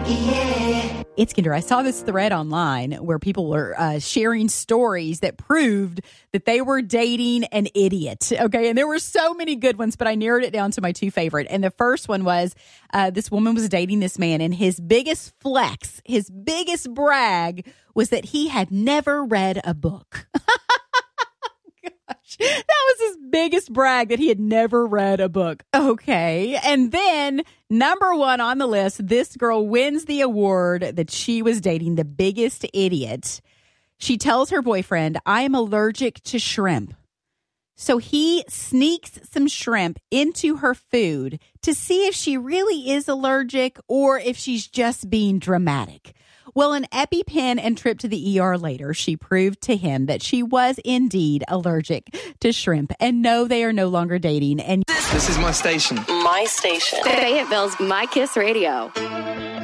It's Kendra. I saw this thread online where people were sharing stories that proved that they were dating an idiot. Okay. And there were so many good ones, but I narrowed it down to my two favorite. And the first one was this woman was dating this man, and his biggest flex, his biggest brag was that he had never read a book. Gosh, that was his biggest brag, that he had never read a book. Okay. And then number one on the list, this girl wins the award that she was dating the biggest idiot. She tells her boyfriend, I am allergic to shrimp. So he sneaks some shrimp into her food to see if she really is allergic or if she's just being dramatic. Well, an EpiPen and trip to the ER later, she proved to him that she was indeed allergic to shrimp. And no, they are no longer dating. And this is my station. My station. Fayetteville's My Kiss Radio.